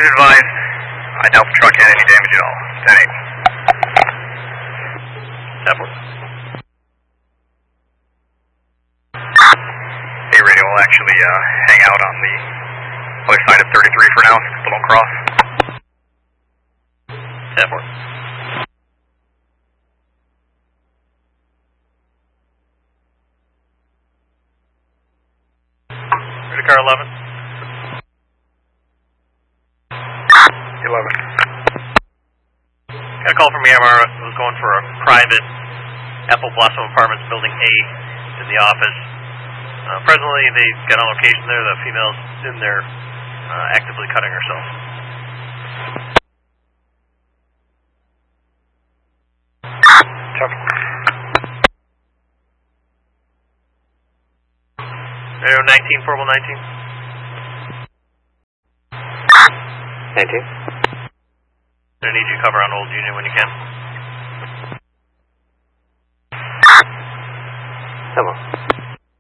advised. I doubt the truck had any damage at all. 10-8. That works. Hey, radio will actually hang out on the other side of 33 for now, so people don't cross. That works. Ready, car 11. 11. Got a call from EMR. I was going for a private Apple Blossom Apartments Building A in the office. Presently, they got on location there. The female's in there actively cutting herself. Copy. Radio 19, Formal 19. 19. I need you to cover on Old Union when you can.